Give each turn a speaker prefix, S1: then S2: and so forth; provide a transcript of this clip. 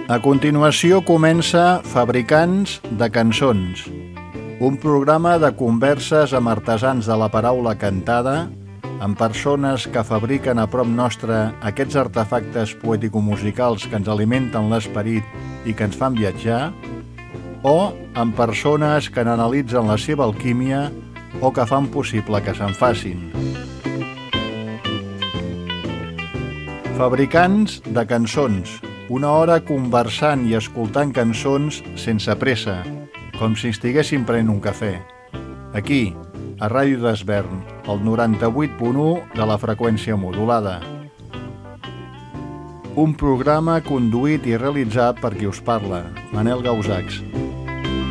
S1: A continuació comença Fabricants de cançons, un programa de converses amb artesans de la paraula cantada, amb persones que fabriquen a prop nostre aquests artefactes poètico-musicals que ens alimenten l'esperit i que ens fan viatjar, o amb persones que n'analitzen la seva alquímia o que fan possible que se'n facin. Fabricants de cançons, una hora conversant i escoltant cançons sense pressa, com si estiguéssim prenent un cafè. Aquí, a Ràdio d'Esvern, el 98.1 de la freqüència modulada. Un programa conduït i realitzat per qui us parla, Manel Gausacs.